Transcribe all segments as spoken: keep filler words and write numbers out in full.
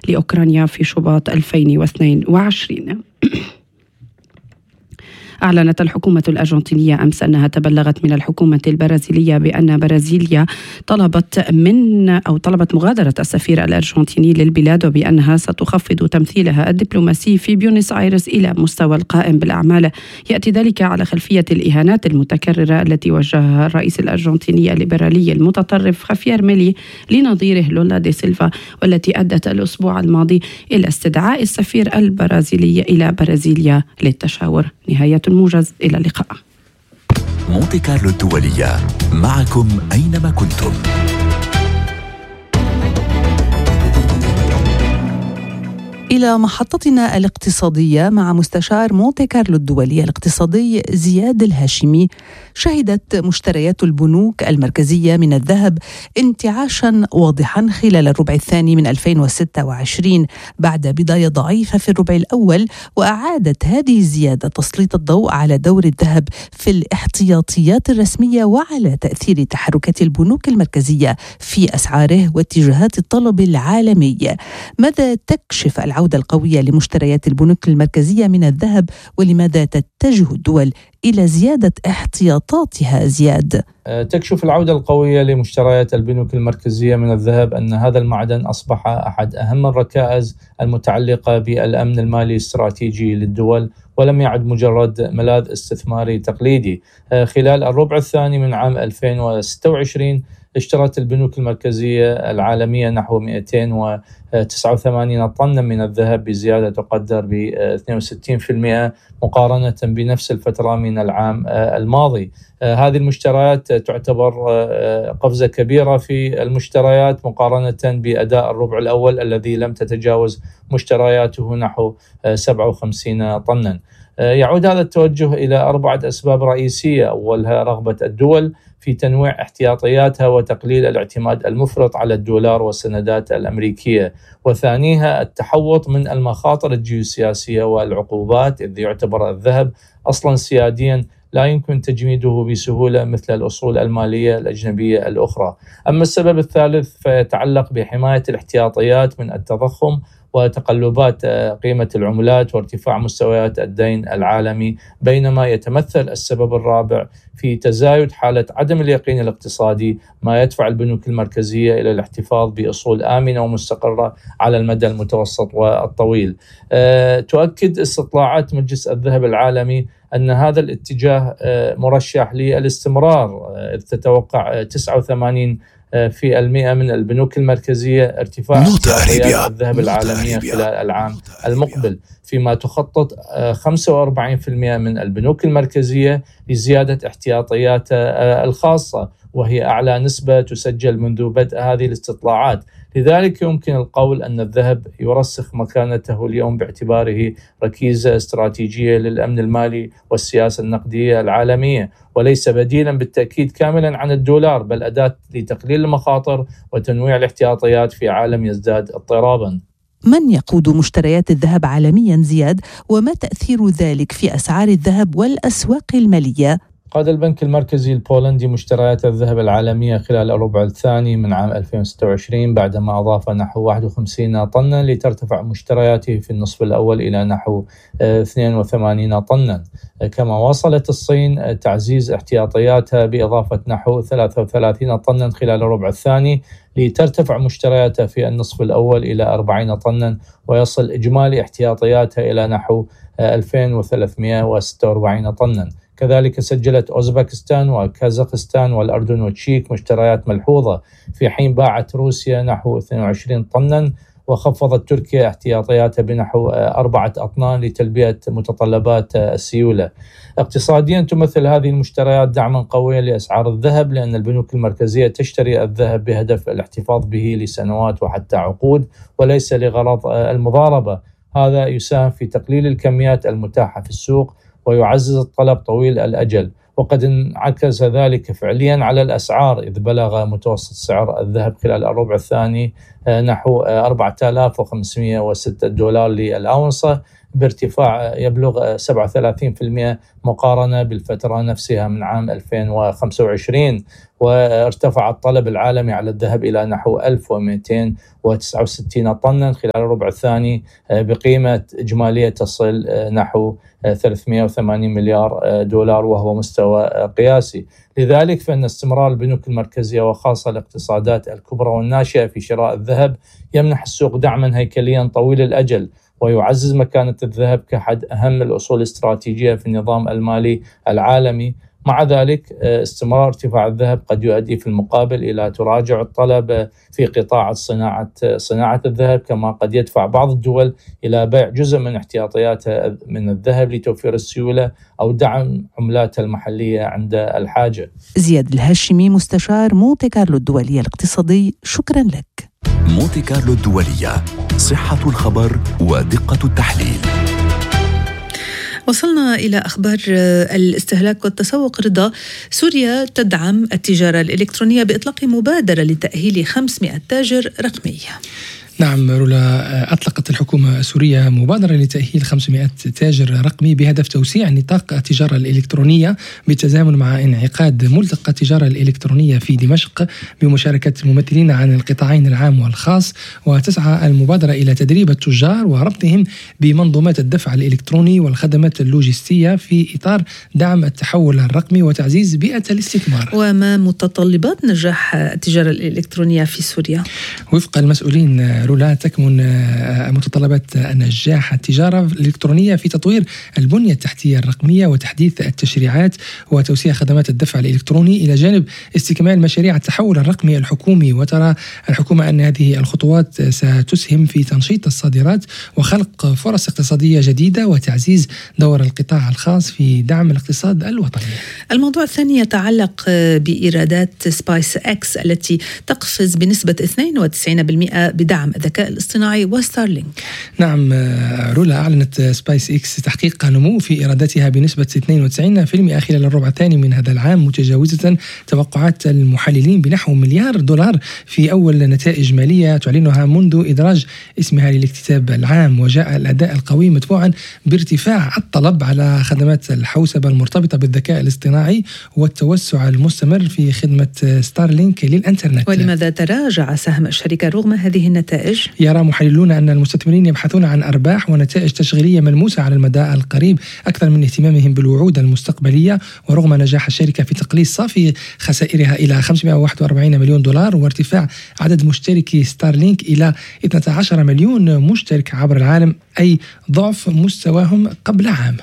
لأوكرانيا في شباط ألفين واثنين وعشرين. أعلنت الحكومة الأرجنتينية أمس أنها تبلغت من الحكومة البرازيلية بأن برازيليا طلبت من أو طلبت مغادرة السفير الأرجنتيني للبلاد، وبأنها ستخفض تمثيلها الدبلوماسي في بيونس آيرس إلى مستوى القائم بالأعمال. يأتي ذلك على خلفية الإهانات المتكررة التي وجهها الرئيس الأرجنتيني الليبرالي المتطرف خافير ميلي لنظيره لولا دي سيلفا، والتي أدت الأسبوع الماضي إلى استدعاء السفير البرازيلي إلى برازيليا للتشاور. نهاية الموجز، إلى اللقاء. مونتي كارلو الدولية، معكم أينما كنتم. إلى محطتنا الاقتصادية مع مستشار مونتي كارلو الدولي الاقتصادي زياد الهاشمي. شهدت مشتريات البنوك المركزية من الذهب انتعاشا واضحا خلال الربع الثاني من ألفين وستة وعشرين بعد بداية ضعيفة في الربع الأول، وأعادت هذه الزيادة تسليط الضوء على دور الذهب في الاحتياطيات الرسمية وعلى تأثير تحركات البنوك المركزية في أسعاره واتجاهات الطلب العالمي. ماذا تكشف العودة القوية لمشتريات البنوك المركزية من الذهب، ولماذا تتجه الدول إلى زيادة احتياطاتها؟ زياد، تكشف العودة القوية لمشتريات البنوك المركزية من الذهب أن هذا المعدن أصبح أحد أهم الركائز المتعلقة بالأمن المالي الاستراتيجي للدول، ولم يعد مجرد ملاذ استثماري تقليدي. خلال الربع الثاني من عام ألفين وستة وعشرين اشترت البنوك المركزية العالمية نحو مئتين وتسعة وثمانين طنا من الذهب بزيادة تقدر ب اثنين وستين بالمئة مقارنة بنفس الفترة من العام الماضي. هذه المشتريات تعتبر قفزة كبيرة في المشتريات مقارنة بأداء الربع الأول الذي لم تتجاوز مشترياته نحو سبعة وخمسين طنا. يعود هذا التوجه إلى أربعة أسباب رئيسية. أولها رغبة الدول في تنويع احتياطياتها وتقليل الاعتماد المفرط على الدولار والسندات الأمريكية، وثانيها التحوط من المخاطر الجيوسياسية والعقوبات، إذ يعتبر الذهب أصلا سياديا لا يمكن تجميده بسهولة مثل الأصول المالية الأجنبية الأخرى. أما السبب الثالث فيتعلق بحماية الاحتياطيات من التضخم وتقلبات قيمة العملات وارتفاع مستويات الدين العالمي، بينما يتمثل السبب الرابع في تزايد حالة عدم اليقين الاقتصادي، ما يدفع البنوك المركزية إلى الاحتفاظ بأصول آمنة ومستقرة على المدى المتوسط والطويل. أه، تؤكد استطلاعات مجلس الذهب العالمي أن هذا الاتجاه مرشح للاستمرار، إذ تتوقع تسعة وثمانين في المئة من البنوك المركزية ارتفاع احتياطيات الذهب العالمية خلال العام المقبل، فيما تخطط خمسة وأربعين بالمئة من البنوك المركزية لزيادة احتياطياتها الخاصة، وهي أعلى نسبة تسجل منذ بدء هذه الاستطلاعات. لذلك يمكن القول أن الذهب يرسخ مكانته اليوم باعتباره ركيزة استراتيجية للأمن المالي والسياسة النقدية العالمية، وليس بديلا بالتأكيد كاملا عن الدولار، بل أداة لتقليل المخاطر وتنويع الاحتياطيات في عالم يزداد اضطرابا. من يقود مشتريات الذهب عالميا زياد، وما تأثير ذلك في أسعار الذهب والأسواق المالية؟ قاد البنك المركزي البولندي مشتريات الذهب العالمية خلال الربع الثاني من عام ألفين وستة وعشرين بعدما أضاف نحو واحد وخمسين طنا، لترتفع مشترياته في النصف الأول إلى نحو اثنين وثمانين طنا. كما واصلت الصين تعزيز احتياطياتها بإضافة نحو ثلاثة وثلاثين طنا خلال الربع الثاني، لترتفع مشترياتها في النصف الأول إلى أربعين طنا، ويصل إجمالي احتياطياتها إلى نحو ألفين وثلاثمئة وستة وأربعين طنا. كذلك سجلت أوزبكستان وكازاخستان والأردن والتشيك مشتريات ملحوظة، في حين باعت روسيا نحو اثنين وعشرين طنا، وخفضت تركيا احتياطياتها بنحو أربعة أطنان لتلبية متطلبات السيولة. اقتصاديا تمثل هذه المشتريات دعما قويا لأسعار الذهب، لأن البنوك المركزية تشتري الذهب بهدف الاحتفاظ به لسنوات وحتى عقود، وليس لغرض المضاربة. هذا يساهم في تقليل الكميات المتاحة في السوق ويعزز الطلب طويل الأجل، وقد انعكس ذلك فعليا على الأسعار، إذ بلغ متوسط سعر الذهب خلال الربع الثاني نحو أربعة آلاف وخمسمئة وستة دولار للأونصة، بارتفاع يبلغ سبعة وثلاثين بالمئة مقارنة بالفترة نفسها من عام ألفين وخمسة وعشرين. وارتفع الطلب العالمي على الذهب إلى نحو ألف ومئتين وتسعة وستين طنا خلال الربع الثاني بقيمة إجمالية تصل نحو ثلاثمئة وثمانين مليار دولار، وهو مستوى قياسي. لذلك فإن استمرار البنوك المركزية وخاصة الاقتصادات الكبرى والناشئة في شراء الذهب يمنح السوق دعما هيكليا طويل الأجل، ويعزز مكانة الذهب كأحد أهم الأصول الاستراتيجية في النظام المالي العالمي. مع ذلك استمرار ارتفاع الذهب قد يؤدي في المقابل إلى تراجع الطلب في قطاع صناعة صناعة الذهب، كما قد يدفع بعض الدول إلى بيع جزء من احتياطياتها من الذهب لتوفير السيولة أو دعم عملاتها المحلية عند الحاجة. زياد الهاشمي، مستشار مونتي كارلو الدولي الاقتصادي، شكرا لك. مونتي كارلو الدولية، صحة الخبر ودقة التحليل. وصلنا إلى أخبار الاستهلاك والتسوق. رضا، سوريا تدعم التجارة الإلكترونية بإطلاق مبادرة لتأهيل خمسمئة تاجر رقمي. نعم رولا، أطلقت الحكومة السورية مبادرة لتأهيل خمسمئة تاجر رقمي بهدف توسيع نطاق التجارة الإلكترونية بالتزامن مع انعقاد ملتقى التجارة الإلكترونية في دمشق بمشاركة ممثلين عن القطاعين العام والخاص. وتسعى المبادرة إلى تدريب التجار وربطهم بمنظومات الدفع الإلكتروني والخدمات اللوجستية في إطار دعم التحول الرقمي وتعزيز بيئة الاستثمار. وما متطلبات نجاح التجارة الإلكترونية في سوريا؟ وفق المسؤولين رولا، تكمن متطلبات نجاح التجارة الإلكترونية في تطوير البنية التحتية الرقمية وتحديث التشريعات وتوسيع خدمات الدفع الإلكتروني إلى جانب استكمال مشاريع التحول الرقمي الحكومي. وترى الحكومة أن هذه الخطوات ستسهم في تنشيط الصادرات وخلق فرص اقتصادية جديدة وتعزيز دور القطاع الخاص في دعم الاقتصاد الوطني. الموضوع الثاني يتعلق بإيرادات سبايس إكس التي تقفز بنسبة اثنين وتسعين بالمئة بدعم الذكاء الاصطناعي وستارلينك. نعم رولا، أعلنت سبايس إكس تحقيق نمو في إيراداتها بنسبة اثنين وتسعين بالمئة خلال الربع الثاني من هذا العام، متجاوزة توقعات المحللين بنحو مليار دولار في أول نتائج مالية تعلنها منذ إدراج اسمها للاكتتاب العام. وجاء الأداء القوي متبوعا بارتفاع الطلب على خدمات الحوسبة المرتبطة بالذكاء الاصطناعي والتوسع المستمر في خدمة ستارلينك للإنترنت. ولماذا تراجع سهم الشركة رغم هذه النتائج؟ يرى محللون أن المستثمرين يبحثون عن أرباح ونتائج تشغيلية ملموسة على المدى القريب أكثر من اهتمامهم بالوعود المستقبلية. ورغم نجاح الشركة في تقليص صافي خسائرها إلى خمسمئة وواحد وأربعين مليون دولار وارتفاع عدد مشتركي ستارلينك إلى اثني عشر مليون مشترك عبر العالم، أي ضعف مستواهم قبل عام.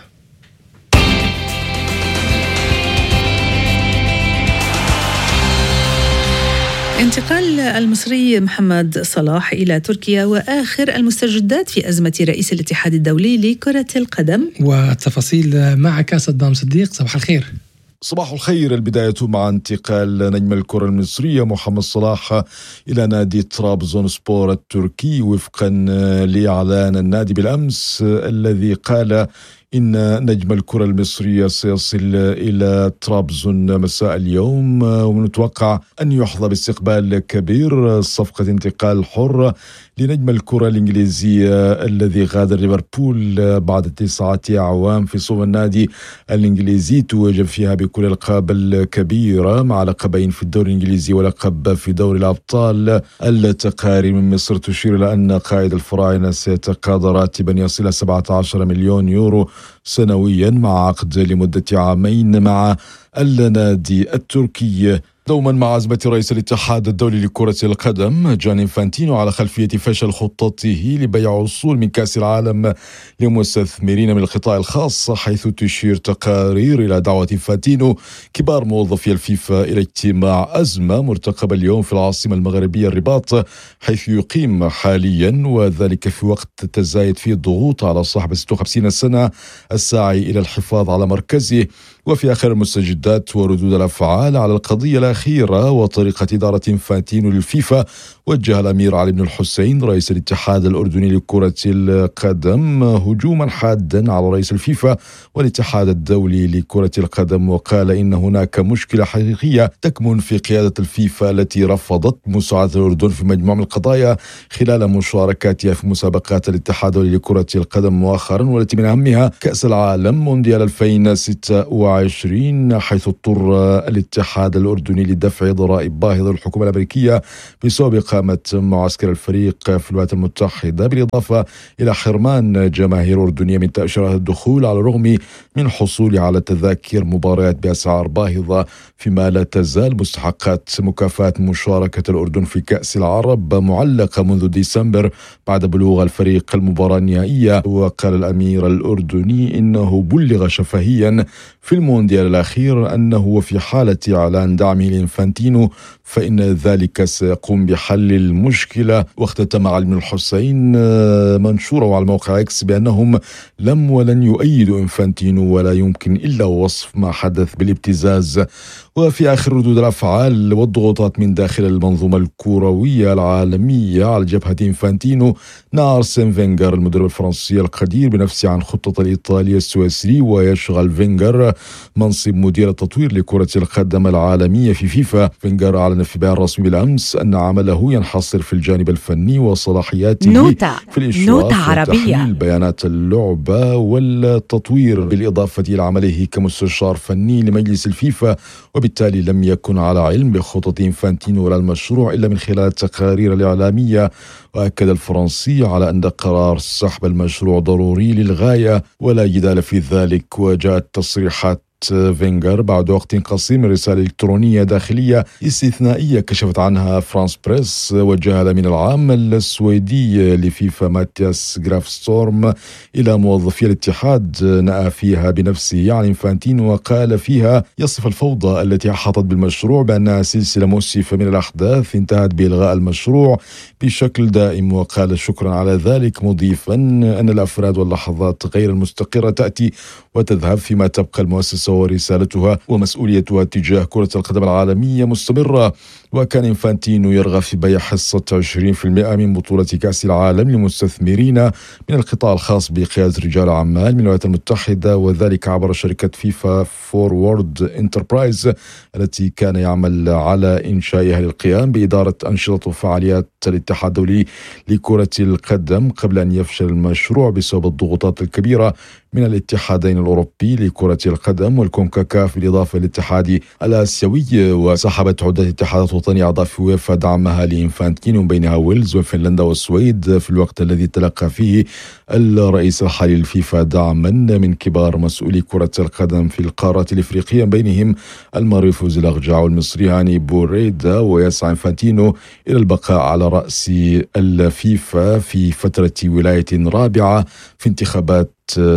انتقال المصري محمد صلاح إلى تركيا وآخر المستجدات في أزمة رئيس الاتحاد الدولي لكرة القدم. والتفاصيل معك صدام صديق، صباح الخير. صباح الخير. البداية مع انتقال نجم الكرة المصرية محمد صلاح إلى نادي طرابزون سبور التركي وفقا لإعلان النادي بالأمس، الذي قال إن نجم الكرة المصرية سيصل إلى طرابزون مساء اليوم، ونتوقع أن يحظى باستقبال كبير. صفقة انتقال حر لنجم الكرة الإنجليزية الذي غادر ليفربول بعد تسعة أعوام في صوب النادي الإنجليزي، توج فيها بكل الألقاب الكبيرة مع لقبين في الدوري الإنجليزي ولقب في دوري الأبطال. التقارير من مصر تشير إلى أن قائد الفراعنة سيتقاضى راتبا يصل إلى سبعة عشر مليون يورو سنويا مع عقد لمدة عامين مع النادي التركي. دوما مع أزمة رئيس الاتحاد الدولي لكرة القدم جاني إنفانتينو على خلفية فشل خطته لبيع أصول من كأس العالم لمستثمرين من القطاع الخاص، حيث تشير تقارير إلى دعوة إنفانتينو كبار موظفي الفيفا إلى اجتماع أزمة مرتقب اليوم في العاصمة المغربية الرباط، حيث يقيم حاليا، وذلك في وقت تزايد فيه الضغوط على صاحب ستة وخمسين سنة الساعي إلى الحفاظ على مركزه. وفي آخر المستجدات وردود الأفعال على القضية لا الأخيرة وطريقة إدارة إنفانتينو للفيفا، وجه الأمير علي بن الحسين رئيس الاتحاد الأردني لكرة القدم هجوما حادا على رئيس الفيفا والاتحاد الدولي لكرة القدم، وقال إن هناك مشكلة حقيقية تكمن في قيادة الفيفا التي رفضت مساعدة الأردن في مجموعة من القضايا خلال مشاركاتها في مسابقات الاتحاد الدولي لكرة القدم مؤخرا، والتي من أهمها كأس العالم مونديال ألفين وستة وعشرين، حيث اضطر الاتحاد الأردني لدفع ضرائب باهظة للحكومة الأمريكية بسبب إقامة معسكر الفريق في الولايات المتحدة، بالإضافة إلى حرمان جماهير أردنية من تأشيرات الدخول على الرغم من حصول على تذاكر مباريات بأسعار باهظة، فيما لا تزال مستحقات مكافأة مشاركة الأردن في كأس العرب معلقة منذ ديسمبر بعد بلوغ الفريق المباراة النهائية. وقال الأمير الأردني إنه بلغ شفهيا في المونديال الأخير أنه في حالة إعلان دعمه لإنفانتينو فإن ذلك سيقوم بحل المشكلة. واختتم علي بن الحسين منشوره على موقع إكس بأنهم لم ولن يؤيدوا إنفانتينو ولا يمكن إلا وصف ما حدث بالابتزاز. وفي آخر ردود الأفعال والضغوطات من داخل المنظومة الكروية العالمية على جبهة إنفانتينو، نعى أرسين فينغر المدرب الفرنسي القدير بنفسه عن خطة الإيطالي السويسري، ويشغل فينغر منصب مدير التطوير لكرة القدم العالمية في فيفا. فينغر أعلن في بيان رسمي بالأمس أن عمله ينحصر في الجانب الفني وصلاحياته نوتة. في الإشراف وتحليل بيانات اللعبة والتطوير، بالإضافة إلى عمله كمستشار فني لمجلس الفيفا، وبالتالي لم يكن على علم بخطط إنفانتينو ولا المشروع إلا من خلال التقارير الإعلامية. وأكد الفرنسي على أن قرار سحب المشروع ضروري للغاية ولا جدال في ذلك. وجاءت تصريحات فينغر بعد وقت قصير من رسالة إلكترونية داخلية استثنائية كشفت عنها فرانس بريس، وجه الأمين العام السويدي لفيفا ماتياس غرافستورم إلى موظفي الاتحاد نأى فيها بنفسه عن إنفانتينو، وقال فيها يصف الفوضى التي أحاطت بالمشروع بأنها سلسلة مؤسفة من الأحداث انتهت بإلغاء المشروع بشكل دائم، وقال شكرا على ذلك، مضيفا أن الأفراد واللحظات غير المستقرة تأتي وتذهب، فيما تبقى المؤسسة ورسالتها ومسؤوليتها تجاه كرة القدم العالمية مستمرة. وكان إنفانتينو يرغب في بيع حصة عشرين بالمئة من بطولة كأس العالم لمستثمرين من القطاع الخاص بقيادة رجال أعمال من الولايات المتحدة، وذلك عبر شركة فيفا فورورد انتربرايز التي كان يعمل على إنشائها للقيام بإدارة أنشطة وفعاليات الاتحاد الدولي لكرة القدم قبل أن يفشل المشروع بسبب الضغوطات الكبيرة من الاتحادين الأوروبي لكرة القدم والكونكاكاف بالإضافة للاتحاد الآسيوي. وسحبت عدة اتحادات وطنية أعضاء في ويفا دعمها لإنفانتينو، بينها ويلز وفنلندا والسويد، في الوقت الذي تلقى فيه الرئيس الحالي للفيفا دعما من كبار مسؤولي كرة القدم في القارات الإفريقية، بينهم المعروف ذي الأغجع والمصري هاني بوريدا. ويسعى إنفانتينو إلى البقاء على رأس الفيفا في فترة ولاية رابعة في انتخابات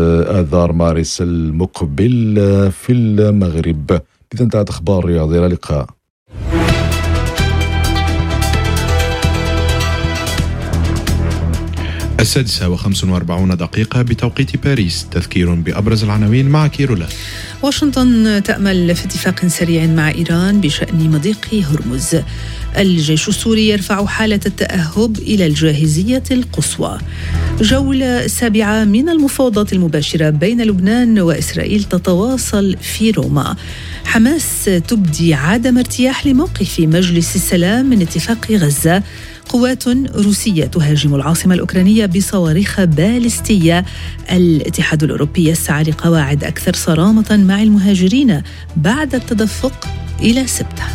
آذار مارس المقبل في المغرب. إذا انتهت أخبار رياضية، إلى اللقاء. السادسة وخمس وأربعون دقيقة بتوقيت باريس، تذكير بأبرز العناوين مع كيرولا. واشنطن تأمل في اتفاق سريع مع إيران بشأن مضيق هرمز. الجيش السوري يرفع حالة التأهب إلى الجاهزية القصوى. جولة سابعة من المفاوضات المباشرة بين لبنان وإسرائيل تتواصل في روما. حماس تبدي عدم ارتياح لموقف مجلس السلام من اتفاق غزة. قوات روسية تهاجم العاصمة الأوكرانية بصواريخ باليستية. الاتحاد الأوروبي يسعى لقواعد أكثر صرامة مع المهاجرين بعد التدفق إلى سبتة.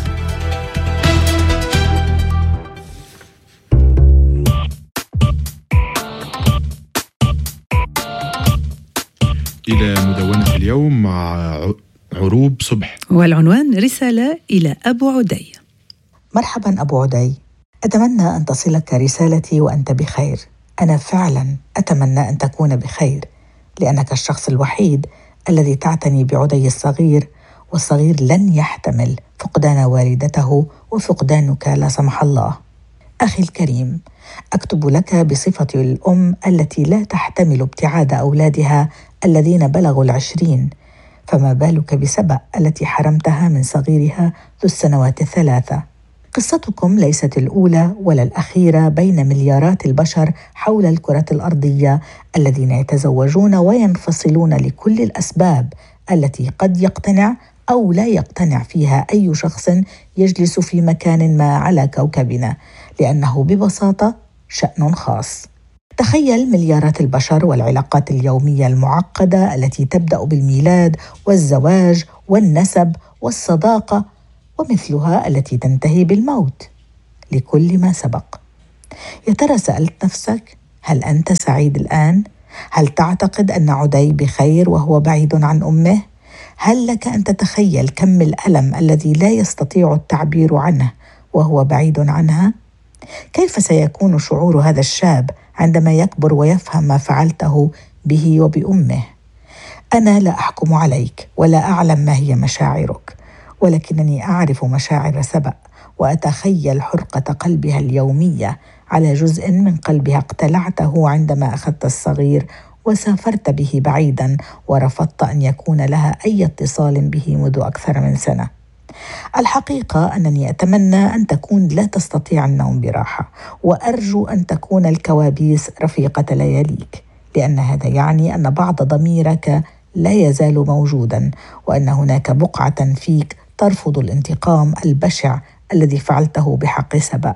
إلى مدونة اليوم مع عروب صبح، والعنوان رسالة إلى أبو عدي. مرحبا أبو عدي، أتمنى أن تصلك رسالتي وأنت بخير. أنا فعلا أتمنى أن تكون بخير، لأنك الشخص الوحيد الذي تعتني بعدي الصغير، والصغير لن يحتمل فقدان والدته وفقدانك لا سمح الله. أخي الكريم، أكتب لك بصفتي الأم التي لا تحتمل ابتعاد أولادها الذين بلغوا العشرين، فما بالك بسبأ التي حرمتها من صغيرها ذو السنوات الثلاثة؟ قصتكم ليست الأولى ولا الأخيرة بين مليارات البشر حول الكرة الأرضية الذين يتزوجون وينفصلون لكل الأسباب التي قد يقتنع أو لا يقتنع فيها أي شخص يجلس في مكان ما على كوكبنا، لأنه ببساطة شأن خاص. تخيل مليارات البشر والعلاقات اليومية المعقدة التي تبدأ بالميلاد والزواج والنسب والصداقة ومثلها التي تنتهي بالموت لكل ما سبق. يا ترى سألت نفسك هل أنت سعيد الآن؟ هل تعتقد أن عدي بخير وهو بعيد عن أمه؟ هل لك أن تتخيل كم الألم الذي لا يستطيع التعبير عنه وهو بعيد عنها؟ كيف سيكون شعور هذا الشاب عندما يكبر ويفهم ما فعلته به وبأمه؟ أنا لا أحكم عليك ولا أعلم ما هي مشاعرك، ولكنني أعرف مشاعر سبأ وأتخيل حرقة قلبها اليومية على جزء من قلبها اقتلعته عندما أخذت الصغير وسافرت به بعيدا ورفضت أن يكون لها أي اتصال به منذ أكثر من سنة. الحقيقة أنني أتمنى أن تكون لا تستطيع النوم براحة، وأرجو أن تكون الكوابيس رفيقة لياليك، لأن هذا يعني أن بعض ضميرك لا يزال موجودا، وأن هناك بقعة فيك ترفض الانتقام البشع الذي فعلته بحق سبأ.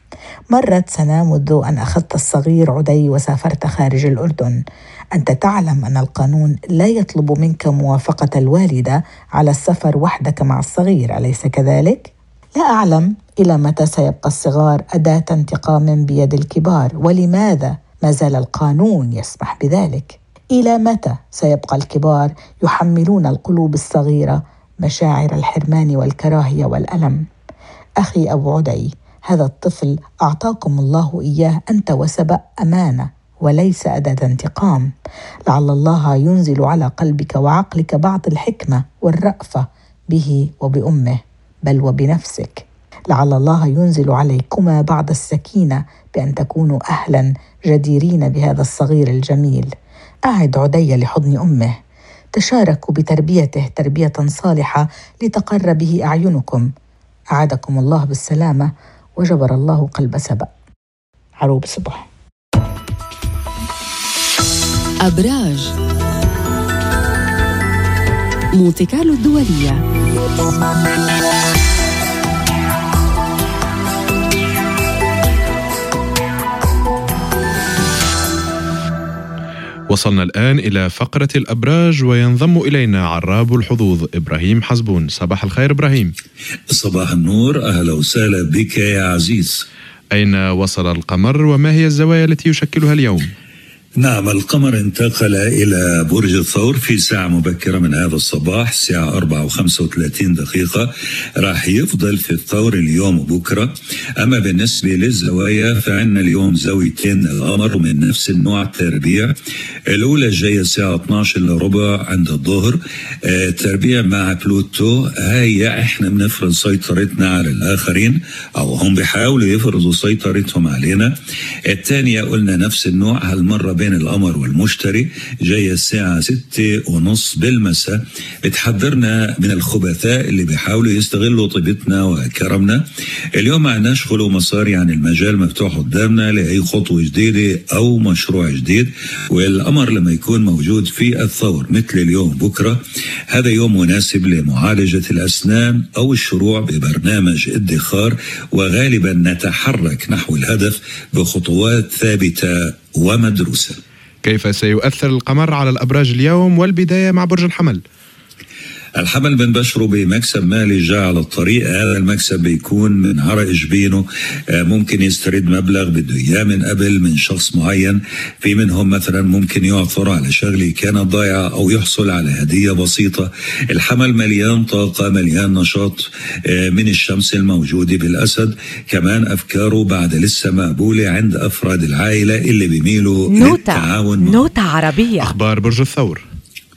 مرت سنة منذ أن أخذت الصغير عدي وسافرت خارج الأردن. أنت تعلم أن القانون لا يطلب منك موافقة الوالدة على السفر وحدك مع الصغير، أليس كذلك؟ لا أعلم إلى متى سيبقى الصغار أداة انتقام بيد الكبار، ولماذا ما زال القانون يسمح بذلك؟ إلى متى سيبقى الكبار يحملون القلوب الصغيرة مشاعر الحرمان والكراهية والألم؟ أخي أبو عدي، هذا الطفل أعطاكم الله إياه أنت وسبأ أمانة وليس أداة انتقام. لعل الله ينزل على قلبك وعقلك بعض الحكمة والرأفة به وبأمه، بل وبنفسك. لعل الله ينزل عليكما بعض السكينة بأن تكونوا أهلا جديرين بهذا الصغير الجميل. أعد عدي لحضن أمه، تشاركوا بتربيته تربية صالحة لتقر به أعينكم. أعادكم الله بالسلامة وجبر الله قلب سبأ. عروب صبح. أبراج مونتي كارلو الدولية. وصلنا الآن إلى فقرة الأبراج، وينضم إلينا عراب الحظوظ إبراهيم حزبون. صباح الخير إبراهيم. صباح النور، أهلا وسهلا بك يا عزيز. أين وصل القمر وما هي الزوايا التي يشكلها اليوم؟ نعم، القمر انتقل إلى برج الثور في ساعة مبكرة من هذا الصباح، الساعة أربعة وخمسة وثلاثين دقيقة. راح يفضل في الثور اليوم وبكرة. أما بالنسبة للزوايا فعندنا اليوم زاويتين القمر من نفس النوع التربيع. الأولى جاية الساعة اثناشر إلا ربع عند الظهر، آه تربيع مع بلوتو. هاي احنا بنفرض سيطرتنا على الآخرين أو هم بيحاولوا يفرضوا سيطرتهم علينا. الثانية قلنا نفس النوع، هالمرة بين القمر والمشتري، جاية الساعة ستة ونص بالمساء. بتحذرنا من الخبثاء اللي بيحاولوا يستغلوا طيبتنا وكرمنا. اليوم ما عندناش خلو مسار، يعني المجال مفتوح قدامنا لأي خطوة جديدة أو مشروع جديد. والقمر لما يكون موجود في الثور مثل اليوم بكرة، هذا يوم مناسب لمعالجة الأسنان أو الشروع ببرنامج ادخار، وغالبا نتحرك نحو الهدف بخطوات ثابتة ومدروسة. كيف سيؤثر القمر على الأبراج اليوم؟ والبداية مع برج الحمل. الحمل بنبشره بمكسب مالي جاء على الطريق. هذا المكسب بيكون من عرق جبينه، ممكن يسترد مبلغ بده اياه من قبل من شخص معين. في منهم مثلا ممكن يعثر على شغله كانت ضايعه او يحصل على هديه بسيطه. الحمل مليان طاقه، مليان نشاط من الشمس الموجوده بالاسد. كمان افكاره بعد لسه مقبوله عند افراد العائله اللي بيميلوا نوتة. للتعاون. نوتة عربيه. اخبار برج الثور.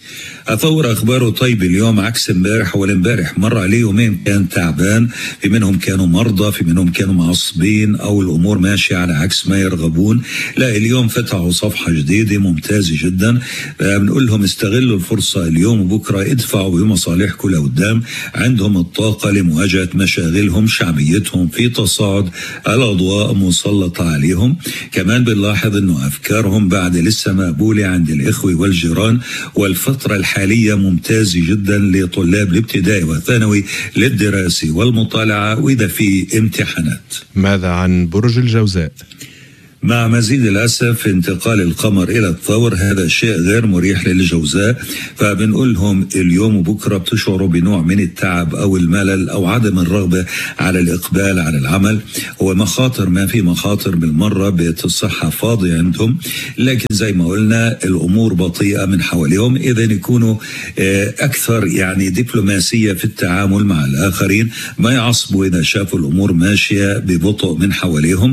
الثور أخباره طيب اليوم عكس امبارح، والامبارح مر عليه يومين كان تعبان، في منهم كانوا مرضى، في منهم كانوا معصبين أو الأمور ماشية على عكس ما يرغبون. لا، اليوم فتحوا صفحة جديدة ممتازة جدا. بنقول لهم استغلوا الفرصة اليوم وبكرة، ادفعوا بمصالحكم لقدام. عندهم الطاقة لمواجهة مشاغلهم، شعبيتهم في تصاعد، الأضواء مسلطة عليهم. كمان بنلاحظ أنه أفكارهم بعد لسه مقبولة عند الإخوة والجيران، والفترة الحالية ممتازة جدا لطلاب الابتدائي والثانوي للدراسة والمطالعة وإذا في امتحانات. ماذا عن برج الجوزاء؟ مع مزيد الأسف انتقال القمر إلى الثور، هذا شيء غير مريح للجوزاء. فبنقول لهم اليوم وبكرة بتشعروا بنوع من التعب أو الملل أو عدم الرغبة على الإقبال على العمل. هو مخاطر، ما في مخاطر بالمرة، بيت الصحة فاضي عندهم، لكن زي ما قلنا الأمور بطيئة من حواليهم. إذا يكونوا أكثر يعني دبلوماسية في التعامل مع الآخرين، ما يعصبوا إذا شافوا الأمور ماشية ببطء من حواليهم.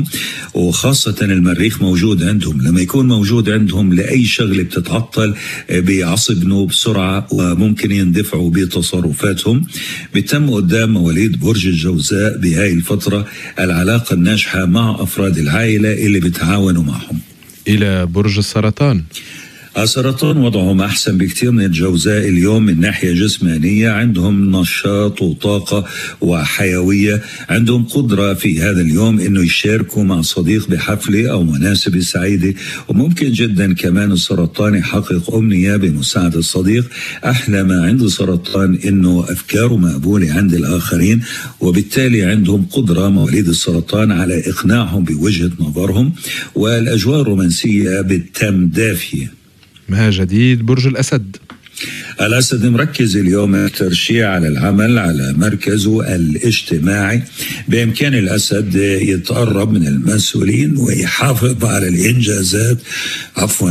وخاصة المريخ موجود عندهم، لما يكون موجود عندهم لأي شغلة بتتعطل بيعصبنوا بسرعة وممكن يندفعوا بتصرفاتهم. بتم قدام مواليد برج الجوزاء بهاي الفترة العلاقة الناجحة مع أفراد العائلة اللي بتعاونوا معهم. إلى برج السرطان. السرطان وضعهم أحسن بكثير من الجوزاء اليوم من ناحية جسمانية، عندهم نشاط وطاقة وحيوية، عندهم قدرة في هذا اليوم أنه يشاركوا مع صديق بحفلة أو مناسبة سعيدة، وممكن جدا كمان السرطان يحقق أمنية بمساعدة الصديق. أحلى ما عند السرطان أنه أفكاره مقبولة عند الآخرين، وبالتالي عندهم قدرة مواليد السرطان على إقناعهم بوجهة نظرهم، والأجواء الرومانسية بالتم دافية. ما جديد برج الأسد؟ الأسد مركز اليوم أكثر شيء على العمل، على مركزه الاجتماعي. بإمكان الأسد يتقرب من المسؤولين ويحافظ على الإنجازات عفوا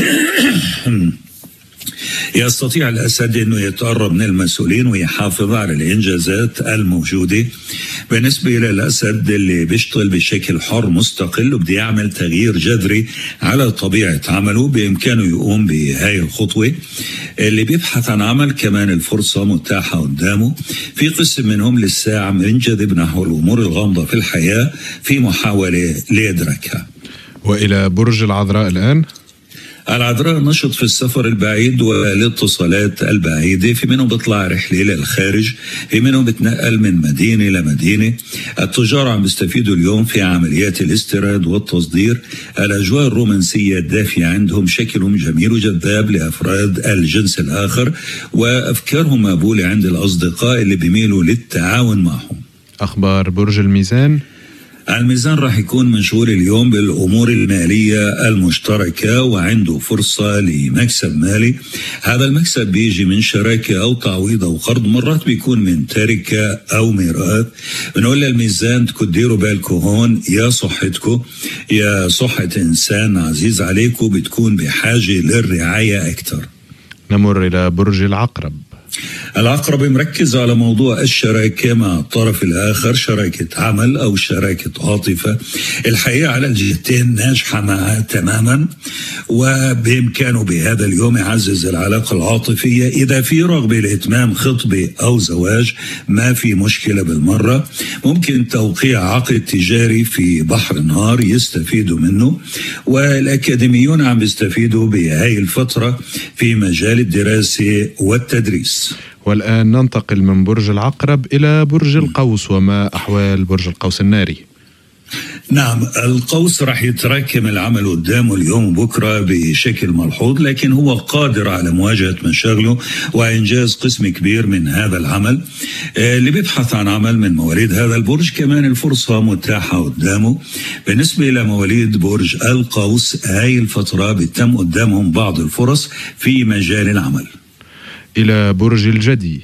يستطيع الأسد أنه يتقرب من المسؤولين ويحافظ على الإنجازات الموجودة. بالنسبة إلى الأسد اللي بيشتغل بشكل حر مستقل وبده يعمل تغيير جذري على طبيعة عمله، بإمكانه يقوم بهاي الخطوة. اللي بيبحث عن عمل كمان الفرصة متاحة قدامه. في قسم منهم لسه عم ينجذب نحو الأمور الغامضة في الحياة في محاولة لإدراكها. وإلى برج العذراء الآن. العذراء نشط في السفر البعيد والاتصالات البعيدة، في منهم بيطلع رحلة للخارج، في منهم بتنقل من مدينة لمدينة. التجار عم بيستفيدوا اليوم في عمليات الاستيراد والتصدير. الأجواء الرومانسية الدافية عندهم، شكلهم جميل وجذاب لأفراد الجنس الآخر، وأفكارهم مقبولة عند الأصدقاء اللي بيميلوا للتعاون معهم. أخبار برج الميزان. الميزان راح يكون مشغول اليوم بالأمور المالية المشتركة، وعنده فرصة لمكسب مالي. هذا المكسب بيجي من شراكة أو تعويض أو قرض، مرات بيكون من تركة أو ميراث. بنقول للميزان تكون ديروا بالكم هون، يا صحتكم يا صحة إنسان عزيز عليكم بتكون بحاجة للرعاية أكثر. نمر إلى برج العقرب. العقرب مركز على موضوع الشراكة مع الطرف الآخر، شراكة عمل أو شراكة عاطفة. الحقيقة على الجهتين ناجحة معها تماما، وبإمكانه بهذا اليوم يعزز العلاقة العاطفية. إذا في رغبة لإتمام خطبة أو زواج ما في مشكلة بالمرة. ممكن توقيع عقد تجاري في بحر النهار يستفيدوا منه، والأكاديميون عم بيستفيدوا بهاي الفترة في مجال الدراسة والتدريس. والآن ننتقل من برج العقرب إلى برج القوس. وما أحوال برج القوس الناري؟ نعم، القوس راح يتراكم العمل قدامه اليوم وبكرة بشكل ملحوظ، لكن هو قادر على مواجهة مشاغله وإنجاز قسم كبير من هذا العمل. اللي بيبحث عن عمل من مواليد هذا البرج كمان الفرصة متاحة قدامه. بالنسبة إلى مواليد برج القوس، هاي الفترة بتم قدامهم بعض الفرص في مجال العمل. إلى برج الجدي.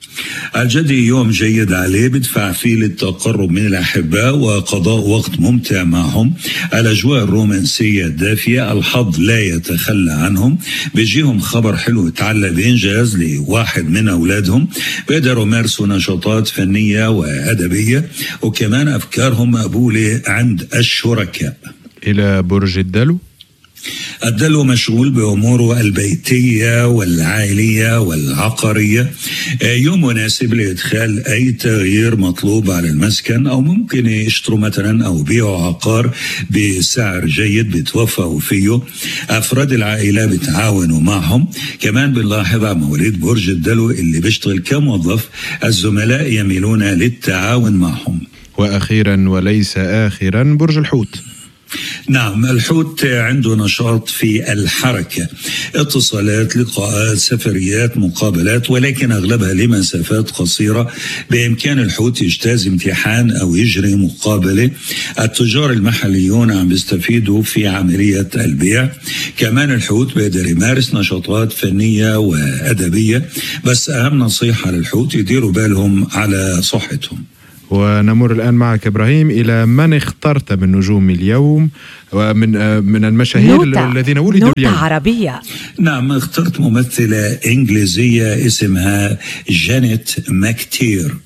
الجدي يوم جيد عليه، بدفع فيه للتقرب من الأحباء وقضاء وقت ممتع معهم. الأجواء الرومانسية الدافية، الحظ لا يتخلى عنهم. بيجيهم خبر حلو يتعلق بإنجاز لواحد من أولادهم، بيقدروا يمارسوا نشاطات فنية وأدبية، وكمان أفكارهم مقبولة عند الشركاء. إلى برج الدلو. الدلو مشغول بأموره البيتية والعائلية والعقارية. يوم مناسب لإدخال أي تغيير مطلوب على المسكن، أو ممكن يشتروا مثلا أو بيعوا عقار بسعر جيد بيتوفقوا فيه. أفراد العائلة بتعاونوا معهم. كمان بنلاحظ على مواليد برج الدلو اللي بيشتغل كموظف الزملاء يميلون للتعاون معهم. وأخيرا وليس آخرا برج الحوت. نعم، الحوت عنده نشاط في الحركة، اتصالات، لقاءات، سفريات، مقابلات، ولكن أغلبها لمسافات قصيرة. بإمكان الحوت يجتاز امتحان أو يجري مقابلة. التجار المحليون عم بيستفيدوا في عملية البيع. كمان الحوت بيقدر يمارس نشاطات فنية وأدبية، بس أهم نصيحة للحوت يديروا بالهم على صحتهم. ونمر الآن معك إبراهيم إلى من اخترت من نجوم اليوم ومن من المشاهير الذين ولدوا اليوم. نوتة عربية. نعم، اخترت ممثلة إنجليزية اسمها جانيت ماكتير.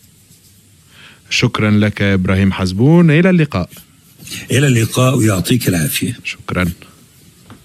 شكرا لك إبراهيم حزبون، إلى اللقاء. إلى اللقاء ويعطيك العافية. شكرا.